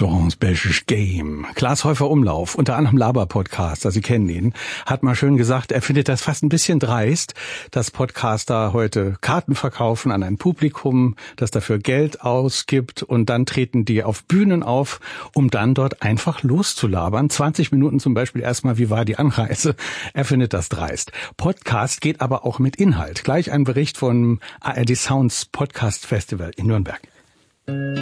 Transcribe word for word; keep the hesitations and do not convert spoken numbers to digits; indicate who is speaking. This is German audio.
Speaker 1: Florence Belches Game. Klaas Häufer Umlauf, unter anderem Laber-Podcaster, Sie kennen ihn, hat mal schön gesagt, er findet das fast ein bisschen dreist, dass Podcaster heute Karten verkaufen an ein Publikum, das dafür Geld ausgibt und dann treten die auf Bühnen auf, um dann dort einfach loszulabern. zwanzig Minuten zum Beispiel erstmal, wie war die Anreise? Er findet das dreist. Podcast geht aber auch mit Inhalt. Gleich ein Bericht vom A R D Sounds Podcast Festival in Nürnberg.